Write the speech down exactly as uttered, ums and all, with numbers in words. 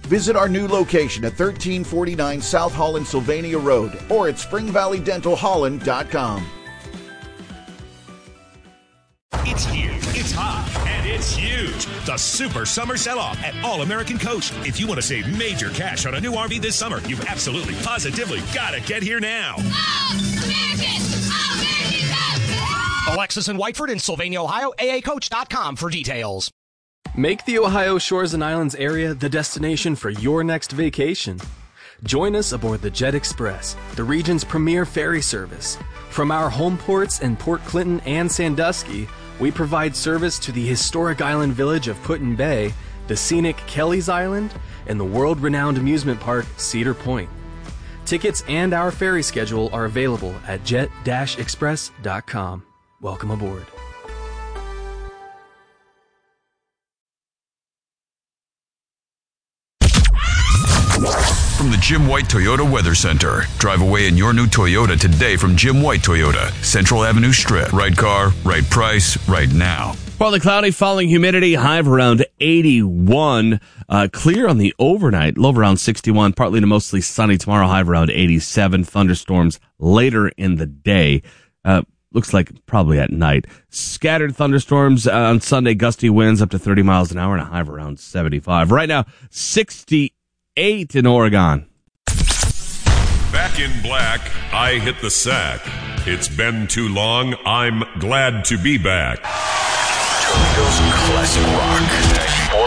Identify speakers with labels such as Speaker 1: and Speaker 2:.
Speaker 1: Visit our new location at thirteen forty-nine South Holland Sylvania Road or at spring valley dental holland dot com.
Speaker 2: It's here, it's hot, and it's huge. The Super Summer Sell-Off at All-American Coach. If you want to save major cash on a new R V this summer, you've absolutely, positively got to get here now.
Speaker 3: All-American! All-American Coach!
Speaker 4: Alexis and Whiteford in Sylvania, Ohio, A A coach dot com for details.
Speaker 5: Make the Ohio Shores and Islands area the destination for your next vacation. Join us aboard the Jet Express, the region's premier ferry service. From our home ports in Port Clinton and Sandusky, we provide service to the historic island village of Put-in Bay, the scenic Kelly's Island, and the world-renowned amusement park Cedar Point. Tickets and our ferry schedule are available at jet dash express dot com. Welcome aboard.
Speaker 6: From the Jim White Toyota Weather Center. Drive away in your new Toyota today from Jim White Toyota. Central Avenue Strip. Right car, right price, right now.
Speaker 7: Partly cloudy, falling humidity, high of around eighty-one. Uh, clear on the overnight, low of around sixty-one. Partly to mostly sunny tomorrow, high of around eighty-seven. Thunderstorms later in the day. Uh, looks like probably at night. Scattered thunderstorms uh, on Sunday, gusty winds up to thirty miles an hour and a high of around seventy-five. Right now, sixty-eight in Oregon.
Speaker 8: Back in black, I hit the sack. It's been too long, I'm glad to be back.
Speaker 9: Toledo's classic rock.